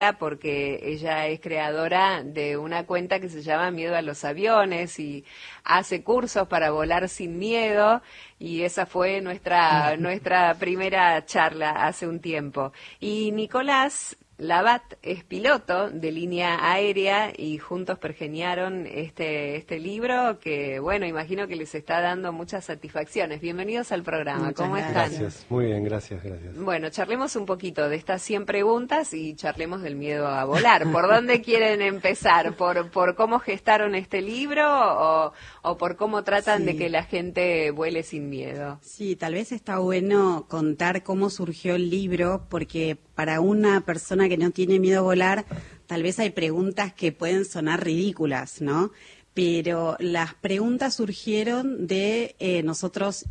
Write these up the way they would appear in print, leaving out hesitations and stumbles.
porque ella es creadora de una cuenta que se llama Miedo a los Aviones y hace cursos para volar sin miedo, y esa fue nuestra primera charla hace un tiempo. Y Nicolás Labat es piloto de línea aérea y juntos pergeniaron este libro que, bueno, imagino que les está dando muchas satisfacciones. Bienvenidos al programa. ¿Cómo están? Gracias, muy bien, gracias. Bueno, charlemos un poquito de estas 100 preguntas y charlemos del miedo a volar. ¿Por dónde quieren empezar? ¿Por cómo gestaron este libro o por cómo tratan de que la gente vuele sin miedo? Sí, tal vez está bueno contar cómo surgió el libro, porque para una persona que no tiene miedo a volar, tal vez hay preguntas que pueden sonar ridículas, ¿no? Pero las preguntas surgieron de nosotros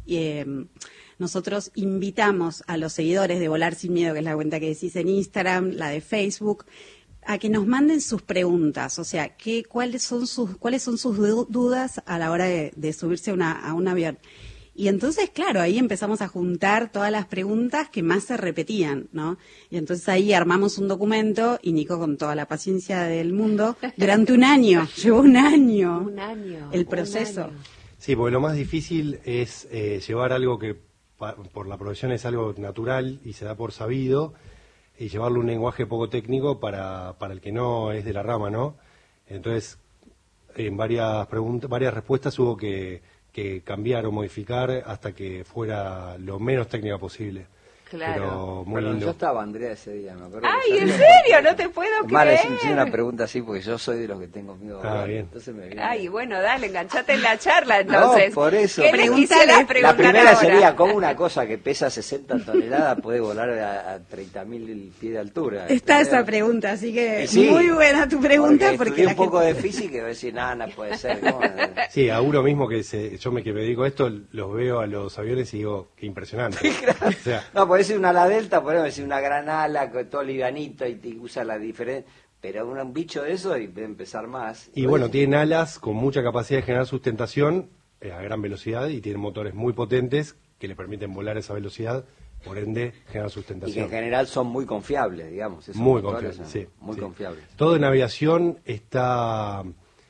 invitamos a los seguidores de Volar Sin Miedo, que es la cuenta que decís en Instagram, la de Facebook, a que nos manden sus preguntas, o sea, cuáles son sus dudas a la hora de subirse a un avión. Y entonces, claro, ahí empezamos a juntar todas las preguntas que más se repetían, ¿no? Y entonces ahí armamos un documento y Nico, con toda la paciencia del mundo, durante un año, llevó un año el proceso. Un año. Sí, porque lo más difícil es llevar algo que por la profesión es algo natural y se da por sabido, y llevarle un lenguaje poco técnico para el que no es de la rama, ¿no? Entonces, en varias respuestas hubo que cambiar o modificar hasta que fuera lo menos técnica posible. Claro. Pero muy Bueno, lindo. yo estaba, Andrea, ese día, me acuerdo. ¡Ay, en serio! No te puedo Vale, creer. hice una pregunta así porque yo soy de los que tengo miedo a volar. Bien. Entonces me viene. Ay, bueno, dale, enganchate en la charla entonces. No, por eso. ¿Qué les quisieras preguntar La primera ahora? sería cómo una cosa que pesa 60 toneladas puede volar a 30.000 pies de altura. Está ¿entendés? esa pregunta, así que Sí, muy buena tu pregunta. Porque Porque estudié la un poco gente... de física y voy a decir, nada, no puede ser. ¿Cómo? Sí, a uno mismo que me dedico a esto, los veo a los aviones y digo, qué impresionante. O sea, No, puede ser una ala delta, podemos decir una gran ala con todo livianito y te usa la diferencia, pero un bicho de eso y puede empezar más. y bueno, tienen alas con mucha capacidad de generar sustentación a gran velocidad y tienen motores muy potentes que le permiten volar a esa velocidad, por ende generar Y que sustentación. en general son muy confiables, digamos. Esos Muy motores confiables, son sí. Muy sí. confiables. Todo en aviación está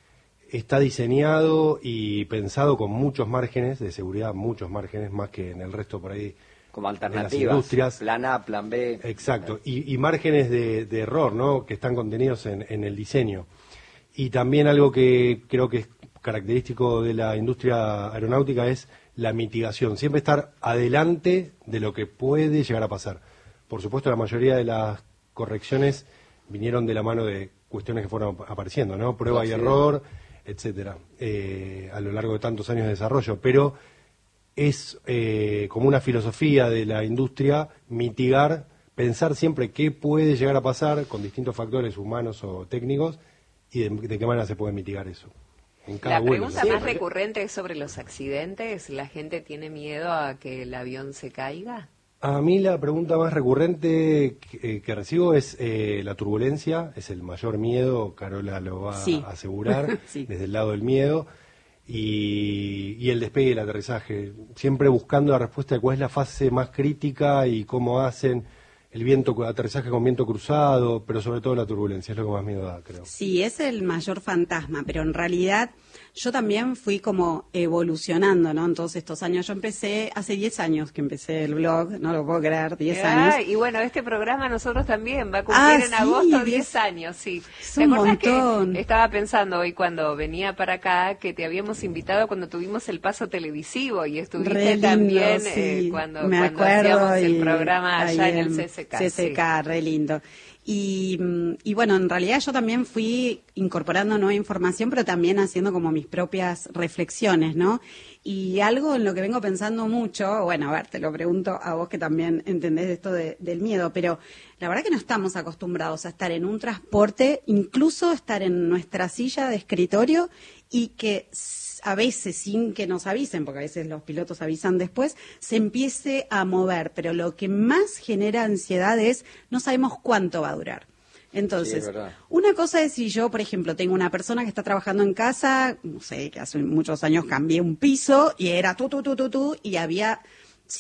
diseñado y pensado con muchos márgenes de seguridad, muchos márgenes, más que en el resto por ahí. Como de las alternativas, industrias. plan A, plan B. Exacto, y márgenes de error, ¿no?, que están contenidos en el diseño. Y también algo que creo que es característico de la industria aeronáutica es la mitigación, siempre estar adelante de lo que puede llegar a pasar. Por supuesto, la mayoría de las correcciones vinieron de la mano de cuestiones que fueron apareciendo, ¿no?, prueba y error, etcétera, a lo largo de tantos años de desarrollo, pero es como una filosofía de la industria mitigar, pensar siempre qué puede llegar a pasar con distintos factores humanos o técnicos y de qué manera se puede mitigar eso. En cada La vuelo, pregunta ¿no? más recurrente es sobre los accidentes. ¿La gente tiene miedo a que el avión se caiga? A mí la pregunta más recurrente que recibo es la turbulencia, es el mayor miedo, Carola lo va Sí. a asegurar, Sí. desde el lado del miedo, y el despegue y el aterrizaje, siempre buscando la respuesta de cuál es la fase más crítica y cómo hacen el aterrizaje con viento cruzado, pero sobre todo la turbulencia, es lo que más miedo da, creo. Sí, es el mayor fantasma, pero en realidad yo también fui como evolucionando, ¿no? En todos estos años. Yo empecé, hace 10 años que empecé el blog, no lo puedo creer, 10 años. Y bueno, este programa nosotros también va a cumplir en agosto 10 años, sí. Es ¿Te un acordás montón. que estaba pensando hoy cuando venía para acá que te habíamos invitado cuando tuvimos el paso televisivo y estuviste Re lindo, también sí. cuando Me acuerdo, hacíamos el y programa allá ahí en el CCK? CCK, re lindo. Y bueno, en realidad yo también fui incorporando nueva información, pero también haciendo como mis propias reflexiones, ¿no? Y algo en lo que vengo pensando mucho, bueno, a ver, te lo pregunto a vos que también entendés esto del miedo, pero la verdad que no estamos acostumbrados a estar en un transporte, incluso estar en nuestra silla de escritorio y que a veces, sin que nos avisen, porque a veces los pilotos avisan después, se empiece a mover, pero lo que más genera ansiedad es no sabemos cuánto va a durar. Entonces, Sí, es una cosa es si yo, por ejemplo, tengo una persona que está trabajando en casa, no sé, que hace muchos años cambié un piso y era tú, y había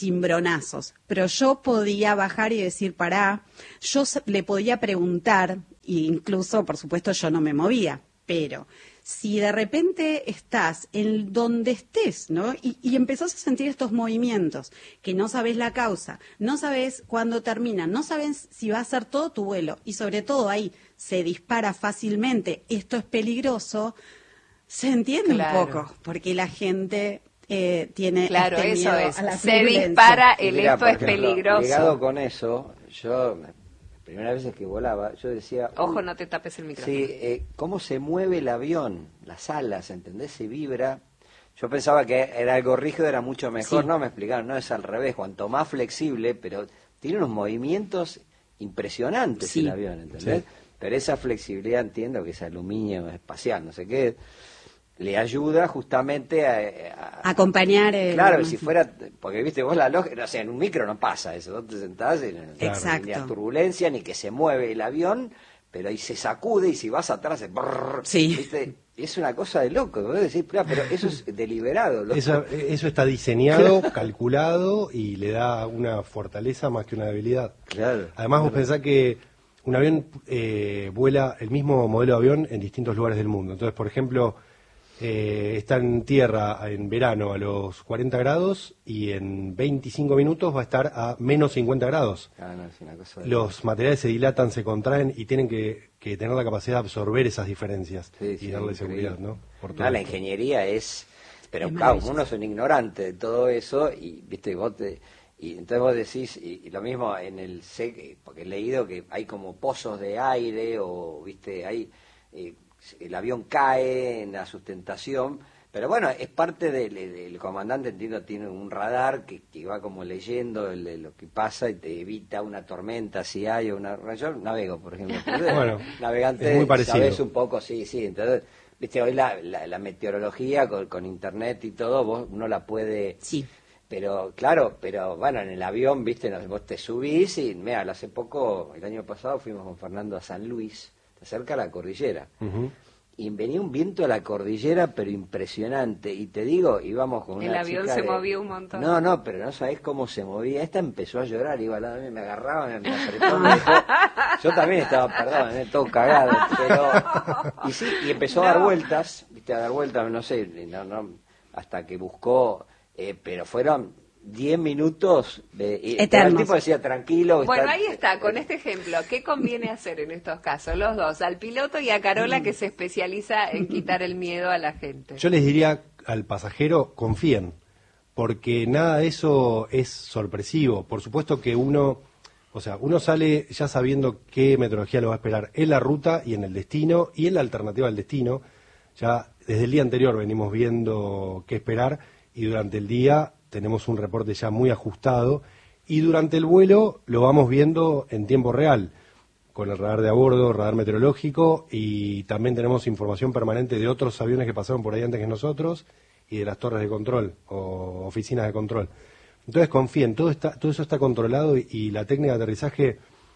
cimbronazos. Pero yo podía bajar y decir, pará, yo le podía preguntar incluso, por supuesto, yo no me movía, pero si de repente estás en donde estés, ¿no? Y empezás a sentir estos movimientos, que no sabes la causa, no sabes cuándo terminan, no sabes si va a ser todo tu vuelo, y sobre todo ahí se dispara fácilmente, esto es peligroso, se entiende un poco, porque la gente tiene claro, este eso miedo es, a la se turbulencia. dispara el Mirá, esto por es ejemplo, peligroso. Ligado con eso, yo, las primeras veces que volaba, yo decía... Ojo, no te tapes el micrófono. Sí, cómo se mueve el avión, las alas, ¿entendés? Se vibra. Yo pensaba que era algo rígido, era mucho mejor. Sí. No, me explicaron, no, es al revés. Cuanto más flexible, pero tiene unos movimientos impresionantes Sí. el avión, ¿entendés? Sí. Pero esa flexibilidad, entiendo que es aluminio espacial, no sé qué, le ayuda justamente a Acompañar el... claro, si fuera, porque viste vos la lógica, no sé, en un micro no pasa eso, vos te sentás y Exacto. ni a turbulencia, ni que se mueve el avión, pero ahí se sacude y si vas atrás, brrr, Sí. ¿viste? Es una cosa de loco, vos decís, claro, pero eso es deliberado. Loco. Eso está diseñado, calculado y le da una fortaleza más que una debilidad. Claro. Además, vos pensás que un avión vuela el mismo modelo de avión en distintos lugares del mundo. Entonces, por ejemplo, está en tierra en verano a los 40 grados y en 25 minutos va a estar a menos 50 grados. Ah, no, es una cosa de Los materiales se dilatan, se contraen y tienen que tener la capacidad de absorber esas diferencias Sí, sí, y darle increíble. seguridad, ¿no? Por todo Ah, la esto. ingeniería es... Pero Es claro, maravilloso. uno es un ignorante de todo eso y, viste, y entonces vos decís, y lo mismo en el porque he leído que hay como pozos de aire o, viste, hay... el avión cae en la sustentación, pero bueno, es parte del comandante, entiendo, tiene un radar que va como leyendo lo que pasa y te evita una tormenta si hay una... Yo navego, por ejemplo. Bueno, navegante, es muy parecido. sabés un poco, sí, entonces, viste, hoy la meteorología con internet y todo, uno la puede... Sí. Pero, claro, pero bueno, en el avión, viste, vos te subís y, mira, hace poco, el año pasado fuimos con Fernando a San Luis, cerca a la cordillera. Ujú. Y venía un viento a la cordillera, pero impresionante. Y te digo, íbamos con una El avión chica se de- movió un montón. No, pero no sabés cómo se movía. Esta empezó a llorar, iba al lado de mí, me agarraba, me apretó, me dejó... Yo también estaba, perdón, todo cagado, pero... Y sí, y empezó a dar vueltas, viste, a dar vueltas, no sé, hasta que buscó... pero fueron 10 minutos pero Eternos. el tipo decía tranquilo. Bueno, ahí está, con este ejemplo, ¿qué conviene hacer en estos casos? Los dos, al piloto y a Carola, que se especializa en quitar el miedo a la gente. Yo les diría al pasajero, confíen, porque nada de eso es sorpresivo. Por supuesto que uno sale ya sabiendo qué meteorología lo va a esperar en la ruta y en el destino y en la alternativa al destino. Ya desde el día anterior venimos viendo qué esperar y durante el día tenemos un reporte ya muy ajustado y durante el vuelo lo vamos viendo en tiempo real, con el radar de a bordo, radar meteorológico, y también tenemos información permanente de otros aviones que pasaron por ahí antes que nosotros y de las torres de control o oficinas de control. Entonces confíen, todo eso está controlado y la técnica de aterrizaje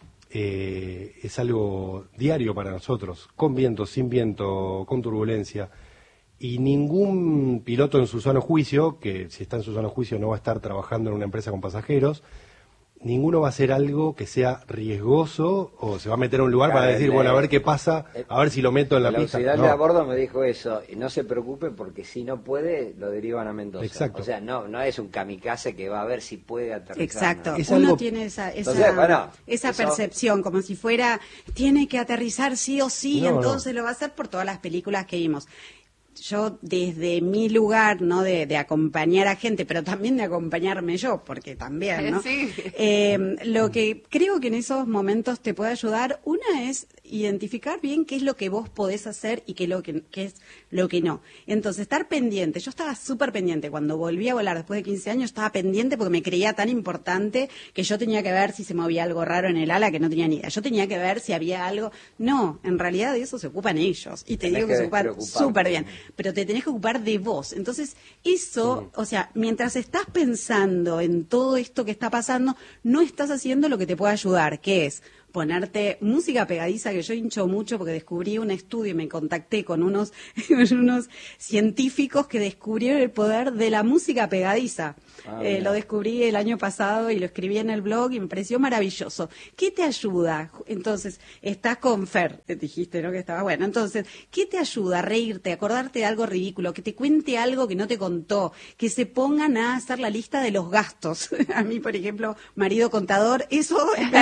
es algo diario para nosotros, con viento, sin viento, con turbulencia. Y ningún piloto en su sano juicio, que si está en su sano juicio no va a estar trabajando en una empresa con pasajeros, ninguno va a hacer algo que sea riesgoso o se va a meter a un lugar para decir, bueno, a ver qué pasa, a ver si lo meto en la el pista. auxiliar No. de a bordo me dijo eso, y no se preocupe porque si no puede, lo derivan a Mendoza. Exacto. O sea, no es un kamikaze que va a ver si puede aterrizar. Exacto, ¿no? Es uno algo- tiene esa Entonces, bueno, eso- percepción, como si fuera, tiene que aterrizar sí o sí, No, entonces lo va a hacer por todas las películas que vimos. Yo desde mi lugar, ¿no? De acompañar a gente, pero también de acompañarme yo, porque también, ¿no? Sí. Lo que creo que en esos momentos te puede ayudar, una es identificar bien qué es lo que vos podés hacer y qué es lo que no. Entonces, estar pendiente. Yo estaba súper pendiente. Cuando volví a volar después de 15 años, estaba pendiente porque me creía tan importante que yo tenía que ver si se movía algo raro en el ala que no tenía ni idea. Yo tenía que ver si había algo. No, en realidad de eso se ocupan ellos. Y te Tenés digo que que se ocupan despreocuparte. súper bien. Pero te tenés que ocupar de vos. Entonces, eso, o sea, mientras estás pensando en todo esto que está pasando, no estás haciendo lo que te puede ayudar, que es ponerte música pegadiza, que yo hincho mucho porque descubrí un estudio y me contacté con unos, unos científicos que descubrieron el poder de la música pegadiza. Lo descubrí el año pasado y lo escribí en el blog y me pareció maravilloso. ¿Qué te ayuda? Entonces, estás con Fer, te dijiste, ¿no? Que estaba bueno. Entonces, ¿qué te ayuda? A reírte, a acordarte de algo ridículo, que te cuente algo que no te contó, que se pongan a hacer la lista de los gastos. A mí, por ejemplo, marido contador, eso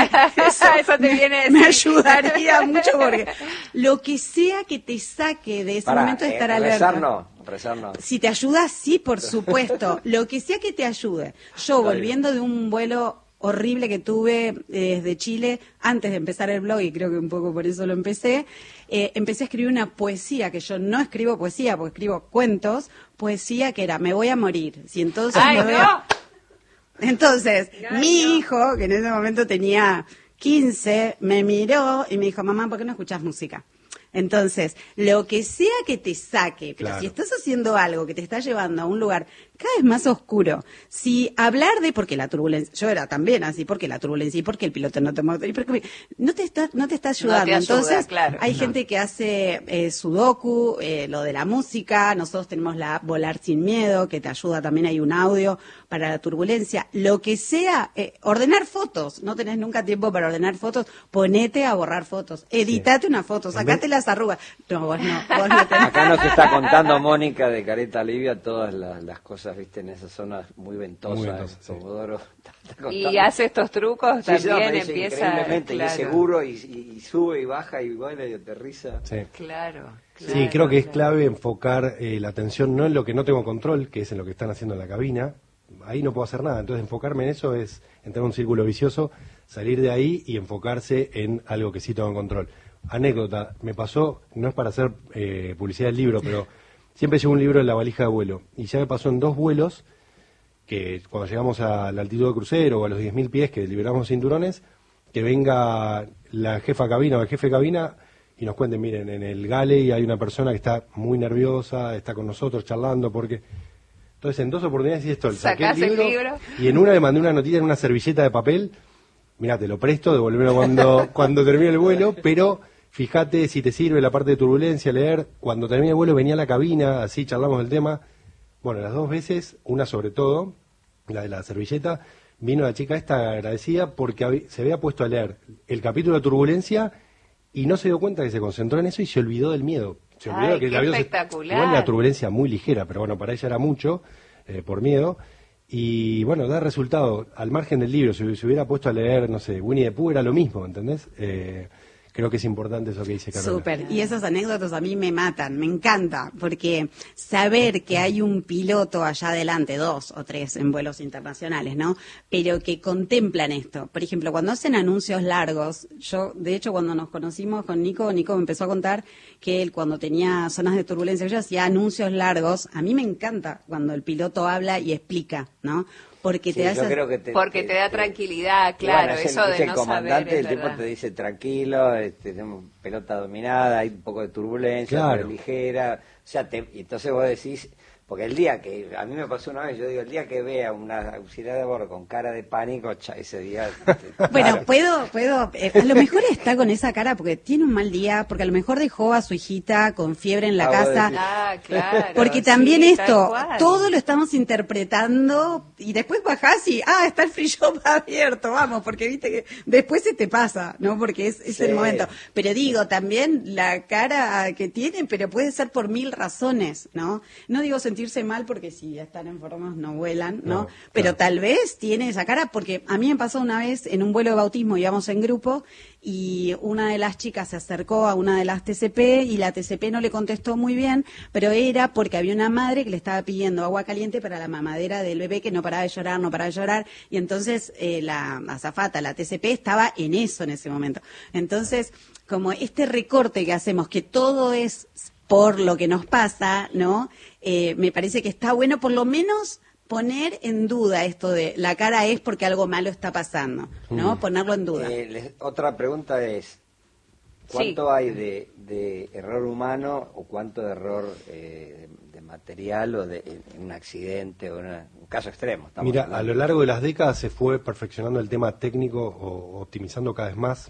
me ayudaría mucho porque lo que sea que te saque de ese momento de estar alerta. Rezar no. Si te ayuda, sí, por supuesto. Lo que sea que te ayude. Yo, volviendo de un vuelo horrible que tuve desde Chile, antes de empezar el blog, y creo que un poco por eso lo empecé a escribir una poesía, que yo no escribo poesía, porque escribo cuentos, poesía que era, me voy a morir. Si entonces Entonces, mi hijo, que en ese momento tenía 15, me miró y me dijo, mamá, ¿por qué no escuchás música? Entonces, lo que sea que te saque, pero si estás haciendo algo que te está llevando a un lugar cada vez más oscuro, si hablar de porque la turbulencia, yo era también así, porque la turbulencia y porque el piloto no te mueve, no te está ayudando. Entonces, hay gente que hace sudoku, lo de la música, nosotros tenemos la Volar sin Miedo, que te ayuda también, hay un audio para la turbulencia, lo que sea, ordenar fotos, no tenés nunca tiempo para ordenar fotos, ponete a borrar fotos, editate una foto, sacate las arrugas. No, vos no tenés. Acá nos está contando Mónica de Careta Livia todas las cosas, viste, en esa zona muy ventosa, Comodoro. Y hace estos trucos también, empieza increíblemente, y es seguro, y sube y baja y vuela y aterriza. Claro. Sí, creo que es clave enfocar la atención no en lo que no tengo control, que es en lo que están haciendo en la cabina. Ahí no puedo hacer nada, entonces enfocarme en eso es entrar en un círculo vicioso, salir de ahí y enfocarse en algo que sí tengo en control. Anécdota, me pasó, no es para hacer publicidad del libro, pero siempre llevo un libro en la valija de vuelo, y ya me pasó en 2 vuelos, que cuando llegamos a la altitud de crucero o a los 10.000 pies que liberamos los cinturones, que venga la jefa cabina o el jefe de cabina y nos cuenten, miren, en el galley hay una persona que está muy nerviosa, está con nosotros charlando, porque... Entonces, en 2 oportunidades hice esto, saqué el libro, y en una le mandé una notita en una servilleta de papel, mirá, te lo presto, devolverlo cuando termine el vuelo, pero fíjate si te sirve la parte de turbulencia, leer. Cuando termine el vuelo venía a la cabina, así charlamos del tema. Bueno, las 2 veces, una sobre todo, la de la servilleta, vino la chica esta agradecida porque se había puesto a leer el capítulo de turbulencia y no se dio cuenta que se concentró en eso y se olvidó del miedo. Se olvidó que el avión igual la turbulencia muy ligera, pero bueno, para ella era mucho, por miedo. Y bueno, da resultado, al margen del libro, si se hubiera puesto a leer, no sé, Winnie the Pooh era lo mismo, ¿entendés? Creo que es importante eso que dice Carola. Súper, y esas anécdotas a mí me matan, me encanta, porque saber que hay un piloto allá adelante, 2 o 3 en vuelos internacionales, ¿no? Pero que contemplan esto. Por ejemplo, cuando hacen anuncios largos, yo, de hecho, cuando nos conocimos con Nico me empezó a contar que él cuando tenía zonas de turbulencia, yo hacía anuncios largos. A mí me encanta cuando el piloto habla y explica, ¿no? Porque te te da tranquilidad, claro, bueno, eso de el no comandante, saber. El tipo te dice tranquilo, tenemos pelota dominada, hay un poco de turbulencia, pero ligera, o sea, y entonces vos decís, porque el día que, a mí me pasó una vez, yo digo, el día que vea una auxiliar de bordo con cara de pánico, ese día... Bueno, puedo, a lo mejor está con esa cara porque tiene un mal día, porque a lo mejor dejó a su hijita con fiebre en la casa. Claro. Porque también esto, todo lo estamos interpretando y después bajás y, está el free shop abierto, vamos, porque viste que después se te pasa, ¿no? Porque es el momento. Pero digo, también la cara que tiene, pero puede ser por 1000 razones, ¿no? No digo sentirse mal porque si están enfermos no vuelan, ¿no? Pero tal vez tiene esa cara porque a mí me pasó una vez en un vuelo de bautismo, íbamos en grupo y una de las chicas se acercó a una de las TCP y la TCP no le contestó muy bien, pero era porque había una madre que le estaba pidiendo agua caliente para la mamadera del bebé que no paraba de llorar, y entonces la azafata, la TCP, estaba en eso en ese momento. Entonces, como este recorte que hacemos, que todo es por lo que nos pasa, ¿no? Me parece que está bueno por lo menos poner en duda esto de la cara es porque algo malo está pasando, ¿no? Ponerlo en duda. Otra pregunta es, ¿Cuánto hay de error humano o cuánto de error de material o en un accidente o en un caso extremo? Mira, a lo largo de las décadas se fue perfeccionando el tema técnico o optimizando cada vez más,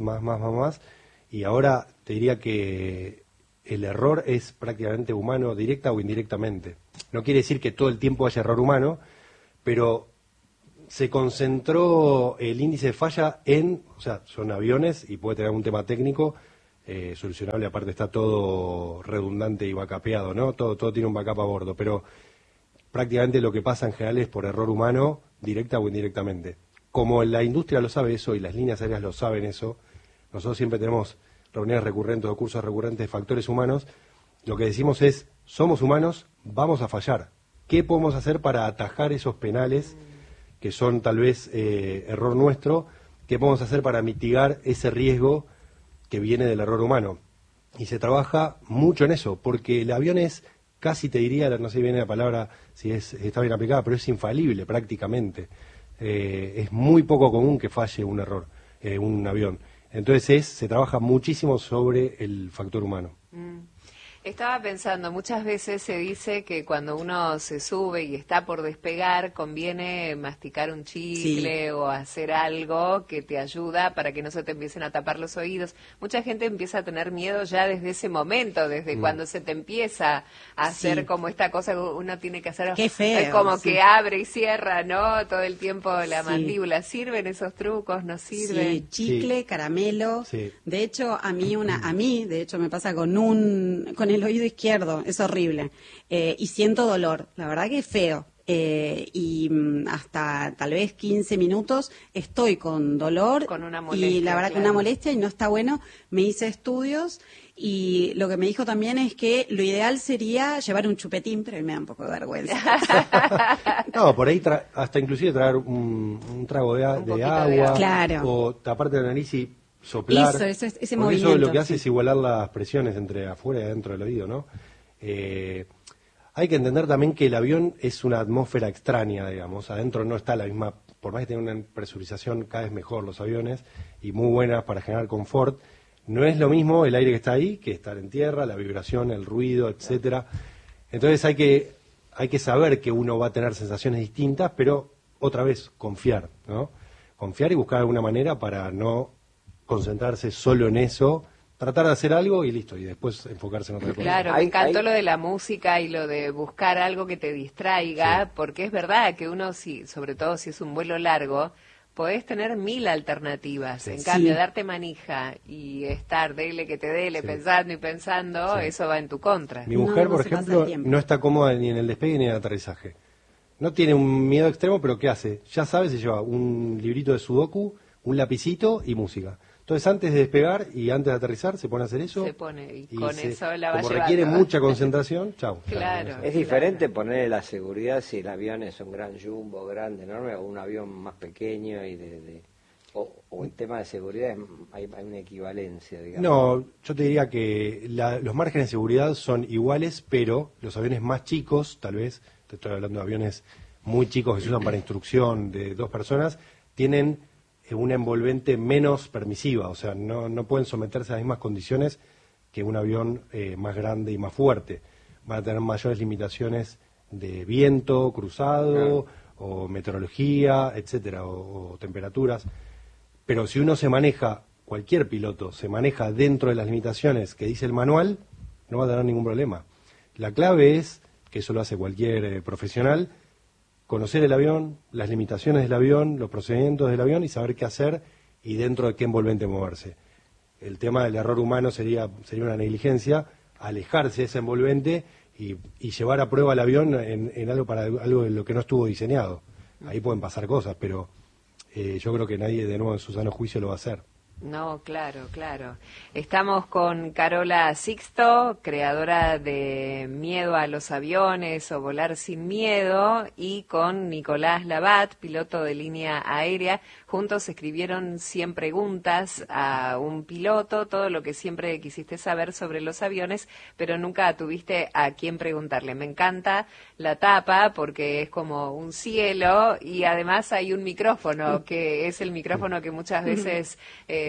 y ahora te diría que el error es prácticamente humano, directa o indirectamente. No quiere decir que todo el tiempo haya error humano, pero se concentró el índice de falla o sea, son aviones y puede tener un tema técnico solucionable, aparte está todo redundante y backupeado, ¿no? Todo tiene un backup a bordo, pero prácticamente lo que pasa en general es por error humano, directa o indirectamente. Como la industria lo sabe eso y las líneas aéreas lo saben eso, nosotros siempre tenemos reuniones recurrentes o cursos recurrentes de factores humanos. Lo que decimos es, somos humanos, vamos a fallar. ¿Qué podemos hacer para atajar esos penales que son tal vez error nuestro? ¿Qué podemos hacer para mitigar ese riesgo que viene del error humano? Y se trabaja mucho en eso, porque el avión es casi, te diría, no sé si viene la palabra, si está bien aplicada, pero es infalible prácticamente. Es muy poco común que falle un error, un avión. Entonces se trabaja muchísimo sobre el factor humano. Estaba pensando, muchas veces se dice que cuando uno se sube y está por despegar, conviene masticar un chicle o hacer algo que te ayuda para que no se te empiecen a tapar los oídos. Mucha gente empieza a tener miedo ya desde ese momento, desde cuando se te empieza a hacer como esta cosa que uno tiene que hacer. Qué feo. Es como que abre y cierra, ¿no? Todo el tiempo la mandíbula. ¿Sirven esos trucos? ¿No sirven? Sí, chicle, caramelo. Sí. De hecho, a mí, de hecho, me pasa con el oído izquierdo, es horrible. Y siento dolor, la verdad que es feo. Y hasta tal vez 15 minutos estoy con dolor. Con una molestia, y la verdad que una molestia y no está bueno. Me hice estudios y lo que me dijo también es que lo ideal sería llevar un chupetín, pero me da un poco de vergüenza. No, por ahí hasta inclusive traer un trago de agua, claro, o taparte la nariz y soplar. Ese porque movimiento. Eso lo que hace es igualar las presiones entre afuera y adentro del oído, ¿no? Hay que entender también que el avión es una atmósfera extraña, digamos. Adentro no está la misma, por más que tenga una presurización cada vez mejor los aviones y muy buenas para generar confort, no es lo mismo el aire que está ahí que estar en tierra, la vibración, el ruido, etcétera. Entonces hay que saber que uno va a tener sensaciones distintas, pero otra vez confiar, ¿no? Confiar y buscar alguna manera para no concentrarse solo en eso, tratar de hacer algo y listo, y después enfocarse en otra cosa. Claro, me encantó lo de la música y lo de buscar algo que te distraiga, porque es verdad que uno, sobre todo si es un vuelo largo, podés tener 1000 alternativas. En cambio, darte manija y estar dele que te dele, pensando y pensando, eso va en tu contra. Mi mujer, por ejemplo, no está cómoda ni en el despegue ni en el aterrizaje. No tiene un miedo extremo, pero ¿qué hace? Ya sabe, se lleva un librito de sudoku, un lapicito y música. Entonces, antes de despegar y antes de aterrizar, se pone a hacer eso. Se pone, y con eso la va como llevando. requiere mucha concentración, chau. Claro. Es diferente ponerle la seguridad si el avión es un gran jumbo, grande, enorme, o un avión más pequeño o en tema de seguridad hay una equivalencia, digamos. No, yo te diría que los márgenes de seguridad son iguales, pero los aviones más chicos, tal vez, te estoy hablando de aviones muy chicos que se usan para instrucción de 2 personas, tienen una envolvente menos permisiva, o sea, no pueden someterse a las mismas condiciones que un avión más grande y más fuerte. Van a tener mayores limitaciones de viento cruzado, o meteorología, etcétera, o temperaturas. Pero si uno se maneja, cualquier piloto se maneja dentro de las limitaciones que dice el manual, no va a tener ningún problema. La clave es, que eso lo hace cualquier profesional, conocer el avión, las limitaciones del avión, los procedimientos del avión y saber qué hacer y dentro de qué envolvente moverse. El tema del error humano sería una negligencia, alejarse de ese envolvente y llevar a prueba el avión en algo en lo que no estuvo diseñado. Ahí pueden pasar cosas, pero yo creo que nadie de nuevo en su sano juicio lo va a hacer. No, claro, claro. Estamos con Carola Sixto, creadora de Miedo a los aviones o Volar sin miedo, y con Nicolás Labat, piloto de línea aérea. Juntos escribieron 100 preguntas a un piloto, todo lo que siempre quisiste saber sobre los aviones, pero nunca tuviste a quién preguntarle. Me encanta la tapa porque es como un cielo y además hay un micrófono, que es el micrófono que muchas veces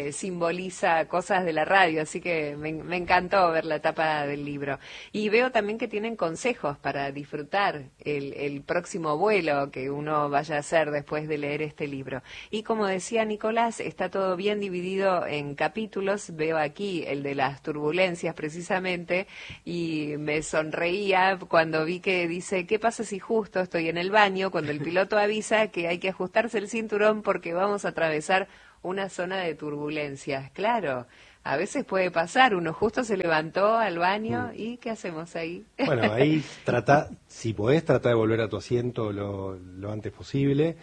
simboliza cosas de la radio, así que me encantó ver la tapa del libro. Y veo también que tienen consejos para disfrutar el próximo vuelo que uno vaya a hacer después de leer este libro. Y como decía Nicolás, está todo bien dividido en capítulos. Veo aquí el de las turbulencias precisamente y me sonreía cuando vi que dice, ¿qué pasa si justo estoy en el baño cuando el piloto avisa que hay que ajustarse el cinturón porque vamos a atravesar una zona de turbulencias? Claro, a veces puede pasar, uno justo se levantó al baño y ¿qué hacemos ahí? Bueno, ahí si podés, trata de volver a tu asiento lo antes posible.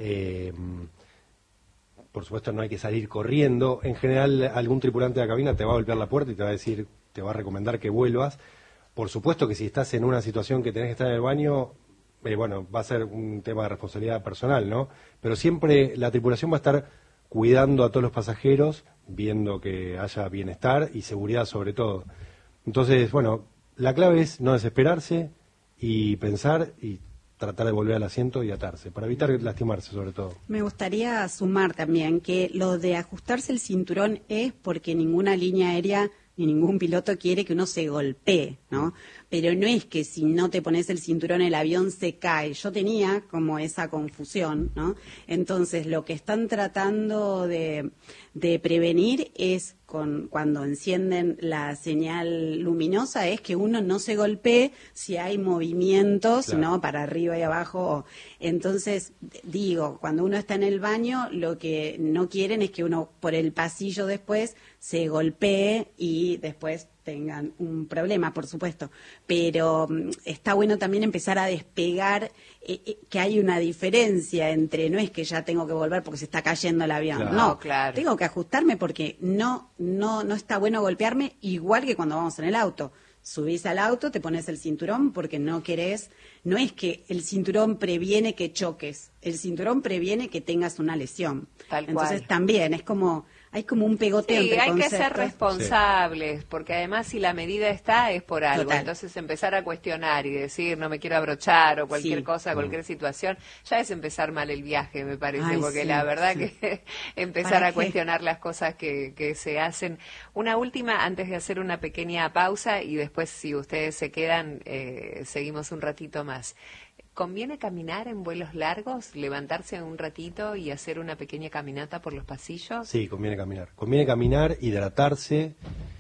Por supuesto no hay que salir corriendo. En general algún tripulante de la cabina te va a golpear la puerta y te va a decir, te va a recomendar que vuelvas. Por supuesto que si estás en una situación que tenés que estar en el baño, bueno, va a ser un tema de responsabilidad personal, ¿no? Pero siempre la tripulación va a estar cuidando a todos los pasajeros, viendo que haya bienestar y seguridad sobre todo. Entonces, bueno, la clave es no desesperarse y pensar y tratar de volver al asiento y atarse, para evitar lastimarse sobre todo. Me gustaría sumar también que lo de ajustarse el cinturón es porque ninguna línea aérea ni ningún piloto quiere que uno se golpee, ¿no? Pero no es que si no te pones el cinturón el avión se cae. Yo tenía como esa confusión, ¿no? Entonces lo que están tratando de prevenir es cuando encienden la señal luminosa es que uno no se golpee si hay movimientos, claro, ¿no? Para arriba y abajo. Entonces, digo, cuando uno está en el baño, lo que no quieren es que uno por el pasillo después se golpee y después tengan un problema, por supuesto. Pero está bueno también empezar a despegar que hay una diferencia entre, no es que ya tengo que volver porque se está cayendo el avión, claro, no, claro, tengo que ajustarme porque no está bueno golpearme, igual que cuando vamos en el auto. Subís al auto, te pones el cinturón porque no querés, no es que el cinturón previene que choques, el cinturón previene que tengas una lesión. Tal cual. Entonces también es como, hay como un pegoteo entre conceptos. Sí, hay que ser responsables, porque además si la medida está es por algo. Total. Entonces empezar a cuestionar y decir no me quiero abrochar o cualquier Sí. cosa, cualquier situación, ya es empezar mal el viaje, me parece, Ay, porque sí, la verdad sí. que empezar ¿Para a qué? cuestionar las cosas que se hacen. Una última antes de hacer una pequeña pausa y después si ustedes se quedan seguimos un ratito más. ¿Conviene caminar en vuelos largos, levantarse un ratito y hacer una pequeña caminata por los pasillos? Sí, conviene caminar. Conviene caminar, hidratarse.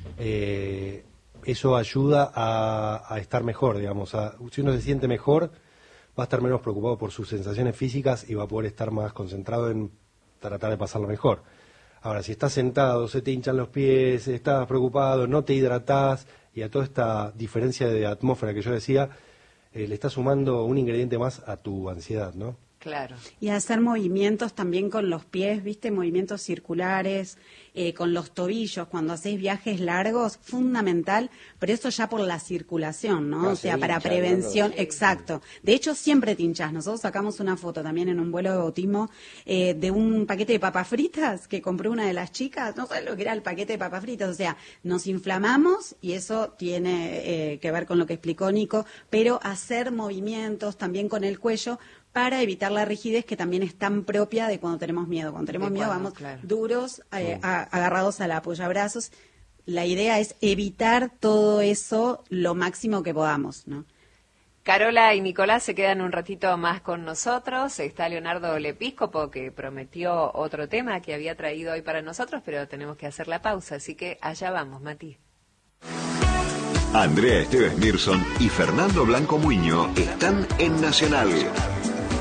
Eso ayuda a estar mejor, digamos. Si uno se siente mejor, va a estar menos preocupado por sus sensaciones físicas y va a poder estar más concentrado en tratar de pasarlo mejor. Ahora, si estás sentado, se te hinchan los pies, estás preocupado, no te hidratás, y a toda esta diferencia de atmósfera que yo decía, le estás sumando un ingrediente más a tu ansiedad, ¿no? Claro. Y hacer movimientos también con los pies, ¿viste? Movimientos circulares, con los tobillos, cuando hacés viajes largos, fundamental, pero eso ya por la circulación, ¿no? Claro, o sea, se para hincha, prevención, ¿no? Sí. Exacto. De hecho, siempre te hinchás. Nosotros sacamos una foto también en un vuelo de bautismo de un paquete de papas fritas que compró una de las chicas, no sé lo que era el paquete de papas fritas, o sea, nos inflamamos y eso tiene que ver con lo que explicó Nico, pero hacer movimientos también con el cuello para evitar la rigidez que también es tan propia de cuando tenemos miedo. Cuando tenemos miedo vamos claro, duros, agarrados a la apoyabrazos. La idea es evitar todo eso lo máximo que podamos, ¿no? Carola y Nicolás se quedan un ratito más con nosotros. Está Leonardo Lepíscopo, que prometió otro tema que había traído hoy para nosotros, pero tenemos que hacer la pausa, así que allá vamos, Mati. Andrea Esteves Mirson y Fernando Blanco Muño están en Nacional,